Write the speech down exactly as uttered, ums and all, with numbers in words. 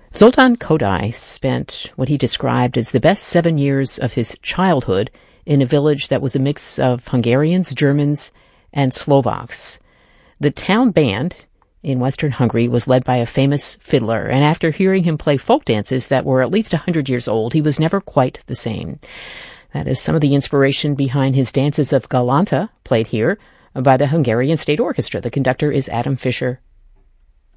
Zoltan Kodály spent what he described as the best seven years of his childhood in a village that was a mix of Hungarians, Germans, and Slovaks. The town band in Western Hungary was led by a famous fiddler, and after hearing him play folk dances that were at least one hundred years old, he was never quite the same. That is some of the inspiration behind his dances of Galanta, played here by the Hungarian State Orchestra. The conductor is Adam Fisher